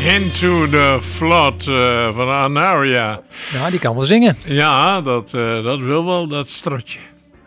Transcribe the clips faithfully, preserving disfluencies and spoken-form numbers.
Into the Flood uh, van Anaria. Ja, die kan wel zingen. Ja, dat, uh, dat wil wel, dat strotje.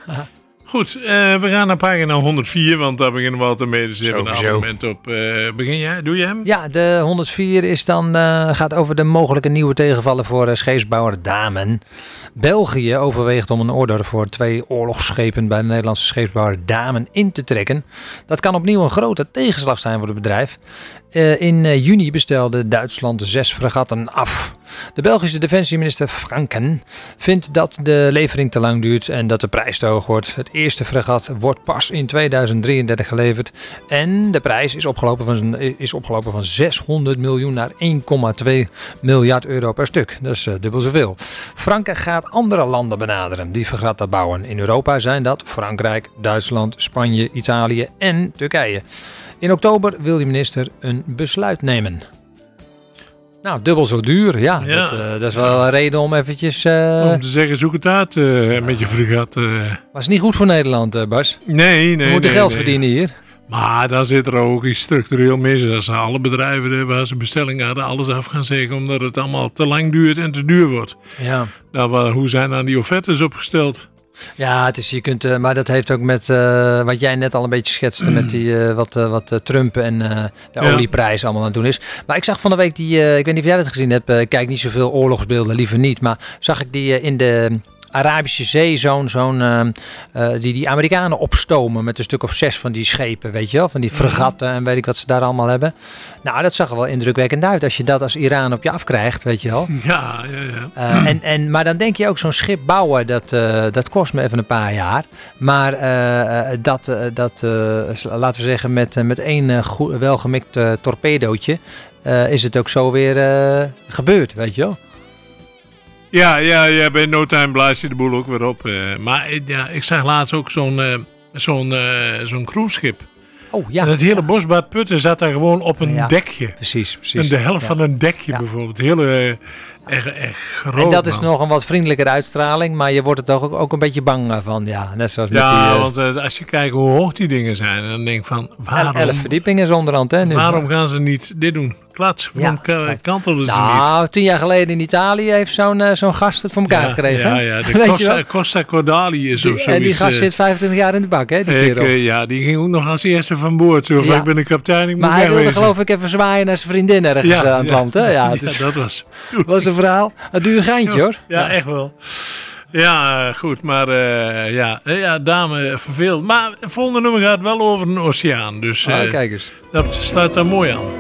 Goed, uh, we gaan naar pagina honderdvier, want daar beginnen we altijd mee. Dus even een abonnement op. Uh, begin jij? Doe je hem? Ja, de honderdvier is dan, uh, gaat over de mogelijke nieuwe tegenvallen voor uh, scheepsbouwer Damen. België overweegt om een order voor twee oorlogsschepen bij de Nederlandse scheepsbouwer Damen in te trekken. Dat kan opnieuw een grote tegenslag zijn voor het bedrijf. Uh, in uh, juni bestelde Duitsland zes fregatten af. De Belgische defensieminister Franken vindt dat de levering te lang duurt en dat de prijs te hoog wordt. Het eerste fregat wordt pas in tweeduizend drieëndertig geleverd en de prijs is opgelopen van, is opgelopen van zeshonderd miljoen naar één komma twee miljard euro per stuk. Dat is uh, dubbel zoveel. Franken gaat andere landen benaderen die fregatten bouwen. In Europa zijn dat Frankrijk, Duitsland, Spanje, Italië en Turkije. In oktober wil de minister een besluit nemen. Nou, dubbel zo duur. Ja, ja. Dat, uh, dat is wel een reden om eventjes... Uh... Om te zeggen, zoek het uit uh, ja. met je fregat. Uh... Maar is niet goed voor Nederland, uh, Bas. Nee, nee. We moeten nee, geld nee. verdienen hier. Maar dan zit er ook iets structureel mis. Dat ze alle bedrijven waar ze bestellingen hadden alles af gaan zeggen. Omdat het allemaal te lang duurt en te duur wordt. Ja. Nou, hoe zijn dan die offertes opgesteld? Ja, het is, je kunt, uh, maar dat heeft ook met uh, wat jij net al een beetje schetste met die, uh, wat, uh, wat uh, Trump en uh, de ja. olieprijs allemaal aan het doen is. Maar ik zag van de week die, uh, ik weet niet of jij dat gezien hebt, uh, ik kijk niet zoveel oorlogsbeelden, liever niet. Maar zag ik die uh, in de Arabische Zee, zo'n, zo'n uh, uh, die, die Amerikanen opstomen met een stuk of zes van die schepen, weet je wel, van die fregatten en weet ik wat ze daar allemaal hebben. Nou, dat zag er wel indrukwekkend uit als je dat als Iran op je afkrijgt, weet je wel. Ja, ja, ja. Uh, en, en, maar dan denk je ook zo'n schip bouwen, dat, uh, dat kost me even een paar jaar. Maar uh, dat, uh, dat uh, laten we zeggen, met, uh, met één uh, goed, welgemikt uh, torpedootje uh, is het ook zo weer uh, gebeurd, weet je wel. Ja, ja, ja, bij no time blaas je de boel ook weer op. Uh, maar ja, ik zag laatst ook zo'n, uh, zo'n, uh, zo'n cruiseschip. Oh, ja. En het hele Bosbad Putten zat daar gewoon op een ja, dekje. Precies, precies. En de helft ja. van een dekje ja. bijvoorbeeld. Hele, uh, echt, echt groot. En dat is man. nog een wat vriendelijker uitstraling, maar je wordt er toch ook, ook een beetje bang van. Ja, net zoals met ja, die... Uh, want uh, als je kijkt hoe hoog die dingen zijn, dan denk ik van, waarom... elf verdiepingen is onderhand, hè? Nu. Waarom gaan ze niet dit doen? Klats, Ja. waarom kantelen ze nou, niet? Nou, tien jaar geleden in Italië heeft zo'n, uh, zo'n gast het voor elkaar ja, gekregen. Ja, ja, de Weet Costa, je wel? Costa Cordali is Die, of zoiets. en die gast uh, zit vijfentwintig jaar in de bak, hè? Die ik, kerel. uh, ja, die ging ook nog als eerste van boord. Zo, Ja. ik ben de kapitein, ik moet Maar hij wilde wegwezen. geloof ik even zwaaien naar zijn vriendin ergens Ja, uh, aan het ja. land, hè? Ja, Ja, het is, dat was... was een verhaal. Een duur geintje, hoor. Ja, echt wel. Ja, uh, goed, maar uh, ja, uh, ja, dame verveeld. Maar het volgende nummer gaat wel over een oceaan, dus uh, Ah, kijk eens. dat sluit daar mooi aan.